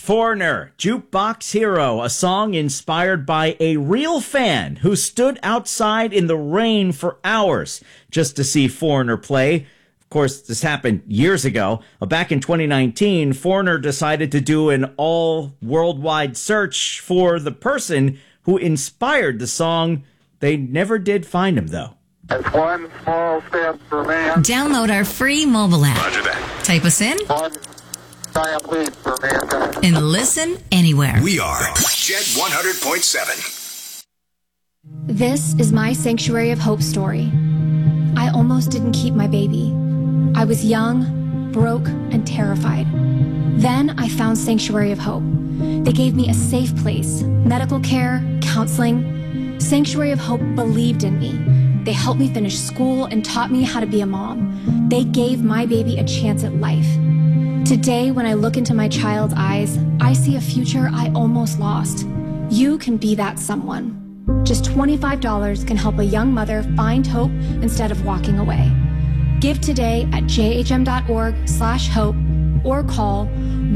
Foreigner, Jukebox Hero, a song inspired by a real fan who stood outside in the rain for hours just to see Foreigner play. Of course, this happened years ago. Back in 2019, Foreigner decided to do an all-worldwide search for the person who inspired the song. They never did find him, though. It's one small step for man. Download our free mobile app. Roger that. Type us in. One giant leap for mankind. And listen anywhere. We are Jet 100.7. This is my Sanctuary of Hope story. I almost didn't keep my baby. I was young, broke, and terrified. Then I found Sanctuary of Hope. They gave me a safe place, medical care, counseling. Sanctuary of Hope believed in me. They helped me finish school and taught me how to be a mom. They gave my baby a chance at life. Today, when I look into my child's eyes, I see a future I almost lost. You can be that someone. Just $25 can help a young mother find hope instead of walking away. Give today at jhm.org/hope or call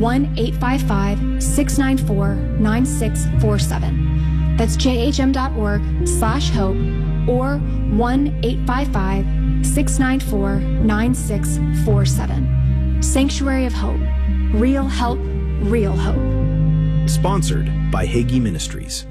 1-855-694-9647. That's jhm.org/hope or 1-855-694-9647. Sanctuary of Hope. Real help, real hope. Sponsored by Hagee Ministries.